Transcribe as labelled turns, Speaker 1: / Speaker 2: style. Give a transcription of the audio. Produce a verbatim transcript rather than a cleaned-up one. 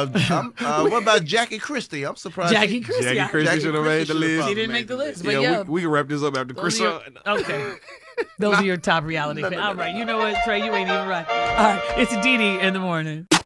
Speaker 1: Uh, I'm, uh, what about Jackie Christie? I'm surprised.
Speaker 2: Jackie
Speaker 1: she-
Speaker 2: Christie.
Speaker 3: Jackie Christie
Speaker 1: Jackie
Speaker 3: should have made the
Speaker 1: Christie should've
Speaker 3: list.
Speaker 2: She
Speaker 1: probably
Speaker 2: didn't
Speaker 1: made
Speaker 2: make the
Speaker 1: the
Speaker 2: list,
Speaker 1: list.
Speaker 2: but
Speaker 3: Yeah,
Speaker 2: yeah.
Speaker 3: we, we can wrap this up after
Speaker 2: Those
Speaker 3: Chris.
Speaker 2: are your, okay. Those are your top reality fans. All right, you know what, Trey? You ain't even right. All right, it's Dee Dee in the morning.